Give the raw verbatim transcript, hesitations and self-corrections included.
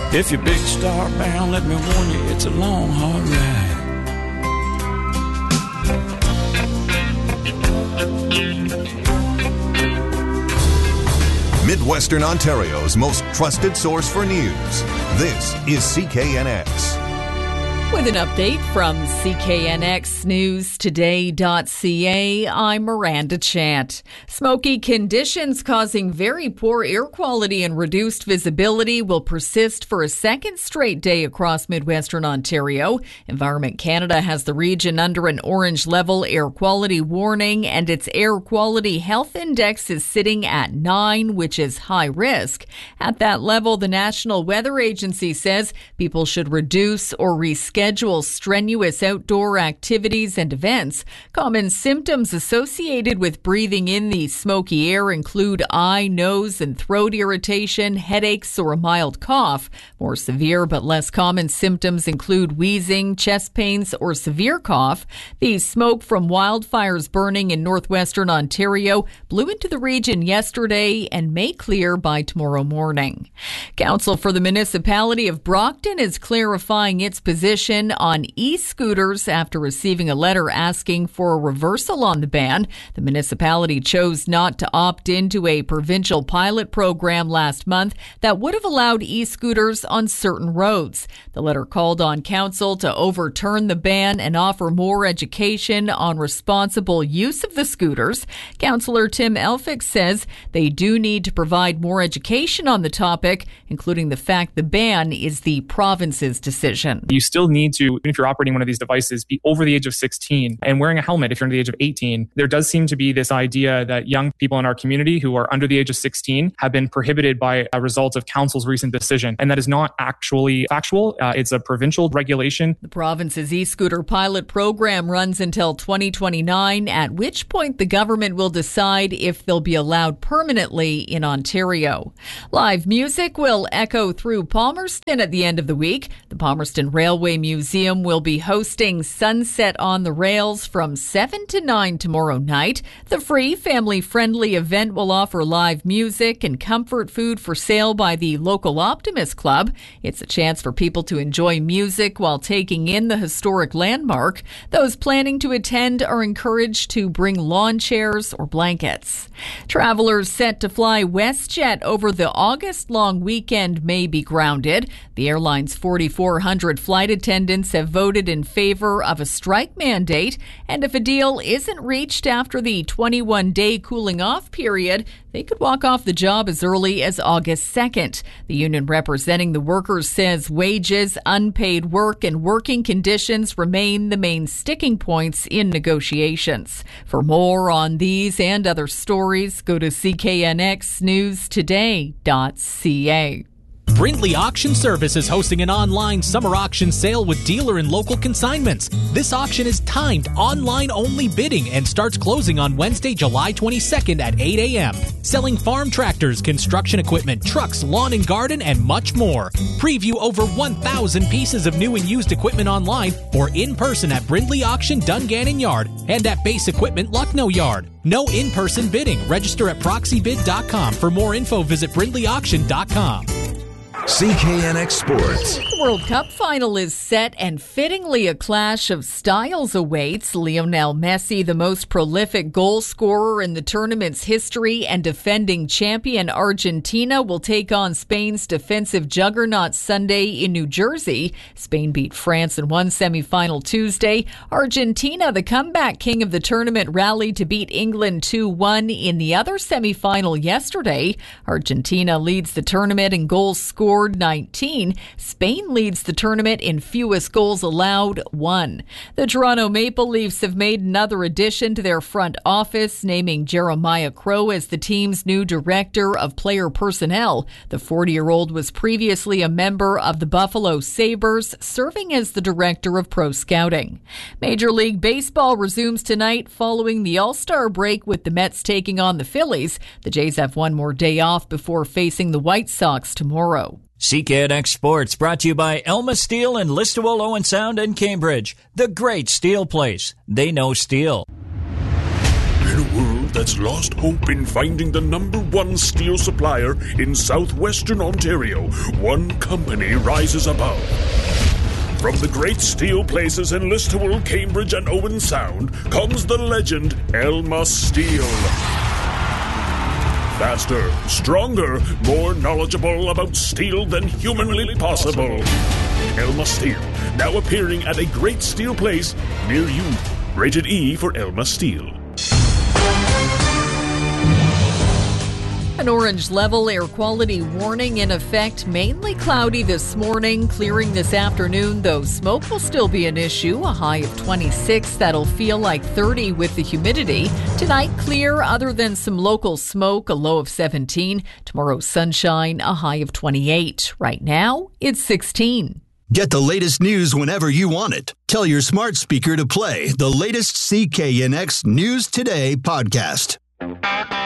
If you're big star bound, let me warn you, it's a long, hard ride. Midwestern Ontario's most trusted source for news. This is C K N X. With an update from C K N X News Today dot C A, I'm Miranda Chant. Smoky conditions causing very poor air quality and reduced visibility will persist for a second straight day across Midwestern Ontario. Environment Canada has the region under an orange level air quality warning, and its air quality health index is sitting at nine, which is high risk. At that level, the National Weather Agency says people should reduce or reschedule Schedule strenuous outdoor activities and events. Common symptoms associated with breathing in the smoky air include eye, nose, and throat irritation, headaches, or a mild cough. More severe but less common symptoms include wheezing, chest pains, or severe cough. The smoke from wildfires burning in northwestern Ontario blew into the region yesterday and may clear by tomorrow morning. Council for the Municipality of Brockton is clarifying its position on e-scooters after receiving a letter asking for a reversal on the ban. The municipality chose not to opt into a provincial pilot program last month that would have allowed e-scooters on certain roads. The letter called on council to overturn the ban and offer more education on responsible use of the scooters. Councillor Tim Elphick says they do need to provide more education on the topic, including the fact the ban is the province's decision. You still need need to, if you're operating one of these devices, be over the age of sixteen and wearing a helmet if you're under the age of eighteen. There does seem to be this idea that young people in our community who are under the age of sixteen have been prohibited by a result of council's recent decision. And that is not actually factual. Uh, it's a provincial regulation. The province's e-scooter pilot program runs until twenty twenty-nine, at which point the government will decide if they'll be allowed permanently in Ontario. Live music will echo through Palmerston at the end of the week. The Palmerston Railway Museum will be hosting Sunset on the Rails from seven to nine tomorrow night. The free, family-friendly event will offer live music and comfort food for sale by the local Optimist Club. It's a chance for people to enjoy music while taking in the historic landmark. Those planning to attend are encouraged to bring lawn chairs or blankets. Travelers set to fly WestJet over the August long weekend may be grounded. The airline's forty-four hundred flight attendants have voted in favor of a strike mandate, and if a deal isn't reached after the twenty-one day cooling off period, they could walk off the job as early as August second. The union representing the workers says wages, unpaid work, and working conditions remain the main sticking points in negotiations. For more on these and other stories, go to C K N X News Today dot C A. Brindley Auction Service is hosting an online summer auction sale with dealer and local consignments. This auction is timed online-only bidding and starts closing on Wednesday, July twenty-second at eight a.m. Selling farm tractors, construction equipment, trucks, lawn and garden, and much more. Preview over one thousand pieces of new and used equipment online or in person at Brindley Auction, Dungannon Yard, and at Base Equipment, Lucknow Yard. No in-person bidding. Register at proxy bid dot com. For more info, visit brindley auction dot com. C K N X Sports. The World Cup final is set, and fittingly a clash of styles awaits. Lionel Messi, the most prolific goal scorer in the tournament's history and defending champion Argentina, will take on Spain's defensive juggernaut Sunday in New Jersey. Spain beat France in one semifinal Tuesday. Argentina, the comeback king of the tournament, rallied to beat England two one in the other semifinal yesterday. Argentina leads the tournament in goals scored nineteen. Spain leads the tournament in fewest goals allowed, one. The Toronto Maple Leafs have made another addition to their front office, naming Jeremiah Crow as the team's new director of player personnel. The forty-year-old was previously a member of the Buffalo Sabres, serving as the director of pro scouting. Major League Baseball resumes tonight following the All-Star break, with the Mets taking on the Phillies. The Jays have one more day off before facing the White Sox tomorrow. C K N X Sports brought to you by Elma Steel and Listowel Owen Sound in Cambridge. The great steel place. They know steel. In a world that's lost hope in finding the number one steel supplier in southwestern Ontario, one company rises above. From the great steel places in Listowel, Cambridge, and Owen Sound comes the legend Elma Steel. Faster, stronger, more knowledgeable about steel than humanly possible. Elma Steel, now appearing at a great steel place near you. Rated E for Elma Steel. An orange level air quality warning in effect. Mainly cloudy this morning, clearing this afternoon, though smoke will still be an issue. A high of twenty-six. That'll feel like thirty with the humidity. Tonight, clear other than some local smoke, a low of seventeen. Tomorrow, sunshine, a high of twenty-eight. Right now, it's sixteen. Get the latest news whenever you want it. Tell your smart speaker to play the latest C K N X News Today podcast.